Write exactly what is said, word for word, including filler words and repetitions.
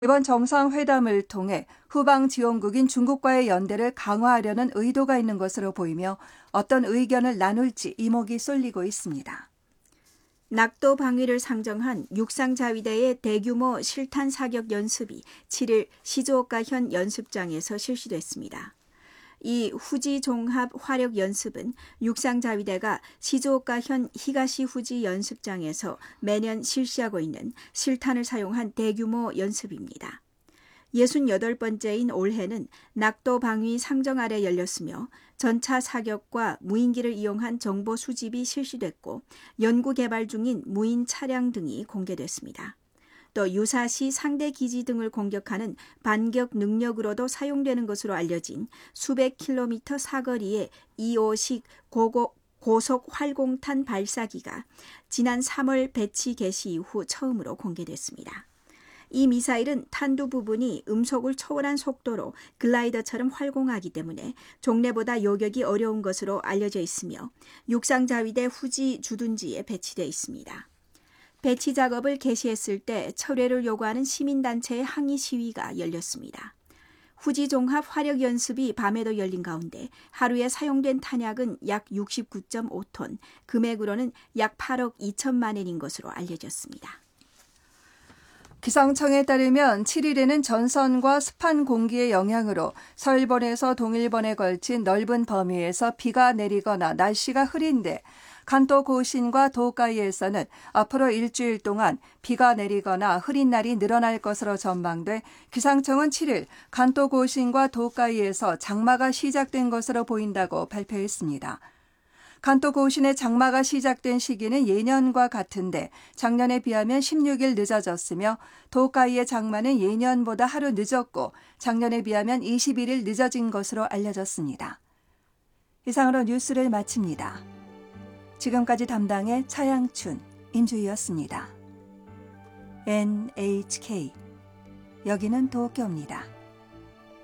이번 정상회담을 통해 후방 지원국인 중국과의 연대를 강화하려는 의도가 있는 것으로 보이며 어떤 의견을 나눌지 이목이 쏠리고 있습니다. 낙도 방위를 상정한 육상자위대의 대규모 실탄 사격 연습이 칠 일 시즈오카현 연습장에서 실시됐습니다. 이 후지 종합 화력 연습은 육상자위대가 시즈오카현 히가시 후지 연습장에서 매년 실시하고 있는 실탄을 사용한 대규모 연습입니다. 예순여덟 번째인 올해는 낙도 방위 상정 아래 열렸으며 전차 사격과 무인기를 이용한 정보 수집이 실시됐고 연구 개발 중인 무인 차량 등이 공개됐습니다. 또 유사시 상대 기지 등을 공격하는 반격 능력으로도 사용되는 것으로 알려진 수백 킬로미터 사거리의 이호식 고고, 고속 활공탄 발사기가 지난 삼월 배치 개시 이후 처음으로 공개됐습니다. 이 미사일은 탄두 부분이 음속을 초월한 속도로 글라이더처럼 활공하기 때문에 종래보다 요격이 어려운 것으로 알려져 있으며 육상자위대 후지 주둔지에 배치되어 있습니다. 배치 작업을 개시했을 때 철회를 요구하는 시민단체의 항의 시위가 열렸습니다. 후지 종합 화력 연습이 밤에도 열린 가운데 하루에 사용된 탄약은 약 육십구 점 오 톤, 금액으로는 약 팔억 이천만 엔인 것으로 알려졌습니다. 기상청에 따르면 칠 일에는 전선과 습한 공기의 영향으로 서일본에서 동일본에 걸친 넓은 범위에서 비가 내리거나 날씨가 흐린데 간토 고신과 도카이에서는 앞으로 일주일 동안 비가 내리거나 흐린 날이 늘어날 것으로 전망돼 기상청은 칠 일 간토 고신과 도카이에서 장마가 시작된 것으로 보인다고 발표했습니다. 간토 고신의 장마가 시작된 시기는 예년과 같은데 작년에 비하면 십육 일 늦어졌으며 도카이의 장마는 예년보다 하루 늦었고 작년에 비하면 이십일 일 늦어진 것으로 알려졌습니다. 이상으로 뉴스를 마칩니다. 지금까지 담당의 차양춘, 임주희였습니다. 엔에이치케이, 여기는 도쿄입니다.